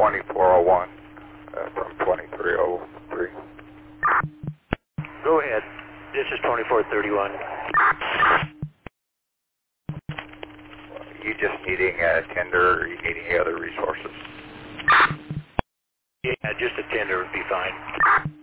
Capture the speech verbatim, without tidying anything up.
twenty-four oh one uh, from twenty-three oh three. Go ahead. This is twenty-four thirty-one. You just needing a tender, or you needing any other resources? Yeah, just a tender would be fine.